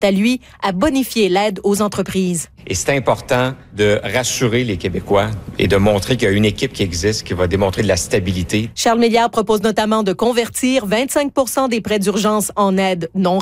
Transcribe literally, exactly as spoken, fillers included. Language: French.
à lui, à bonifier l'aide aux entreprises. Et c'est important de rassurer les Québécois et de montrer qu'il y a une équipe qui existe, qui va démontrer de la stabilité. Charles Méliard propose notamment de convertir vingt-cinq pour cent des prêts d'urgence en aide non